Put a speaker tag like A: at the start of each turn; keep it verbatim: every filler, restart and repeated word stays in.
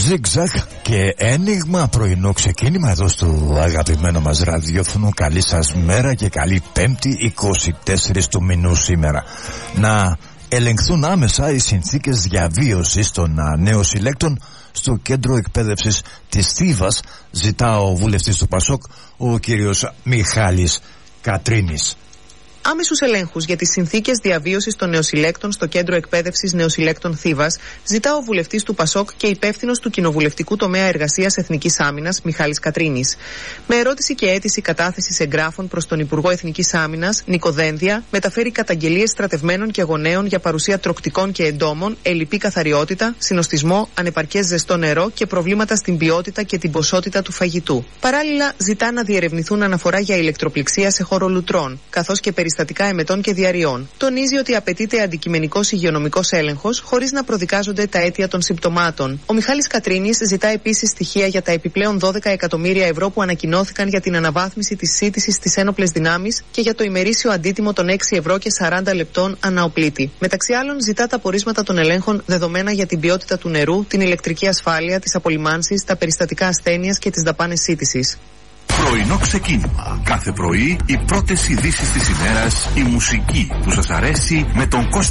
A: Ζιγζαγ και ένιγμα πρωινό ξεκίνημα εδώ στο αγαπημένο μας ραδιόφωνο. Καλή σας μέρα και καλή Πέμπτη είκοσι τέσσερις του μηνού σήμερα. Να ελεγχθούν άμεσα οι συνθήκες διαβίωσης των νεοσυλλέκτων στο κέντρο εκπαίδευσης της Θήβας, ζητά ο βουλευτής του Πασόκ, ο κύριος Μιχάλης Κατρίνης.
B: Άμεσους ελέγχους για τις συνθήκες διαβίωσης των νεοσυλλέκτων στο κέντρο εκπαίδευσης νεοσυλλέκτων Θήβας ζητά ο βουλευτής του Πασόκ και υπεύθυνος του κοινοβουλευτικού τομέα εργασίας Εθνικής Άμυνας Μιχάλης Κατρίνης. Με ερώτηση και αίτηση κατάθεσης εγγράφων προς τον Υπουργό Εθνικής Άμυνας, Νίκο Δένδια, μεταφέρει καταγγελίες στρατευμένων και γονέων για παρουσία τροκτικών και εντόμων, ελλειπή καθαριότητα, συνοστισμό, ανεπαρκές ζεστό νερό και προβλήματα στην ποιότητα και την ποσότητα του φαγητού. Παράλληλα, ζητά να διερευνηθούν αναφορά για ηλεκτροπληξία σε χώρο λουτρών, καθώς και περιστατικά εμετών και διαρριών. Τονίζει ότι απαιτείται αντικειμενικός υγειονομικός έλεγχος χωρίς να προδικάζονται τα αίτια των συμπτωμάτων. Ο Μιχάλης Κατρίνης ζητά επίσης στοιχεία για τα επιπλέον δώδεκα εκατομμύρια ευρώ που ανακοινώθηκαν για την αναβάθμιση της σύντησης στις ένοπλες δυνάμεις και για το ημερήσιο αντίτιμο των έξι ευρώ και σαράντα λεπτών αναοπλίτη. Μεταξύ άλλων, ζητά τα πορίσματα των ελέγχων δεδομένα για την ποιότητα του νερού, την ηλεκτρική ασφάλεια, τις απολυμάνσεις, τα περιστατικά ασθένειας και τις δαπάνες σύντησης.
C: Πρωινό ξεκίνημα. Κάθε πρωί οι πρώτες ειδήσεις της ημέρας, η μουσική που σας αρέσει με τον Κώστα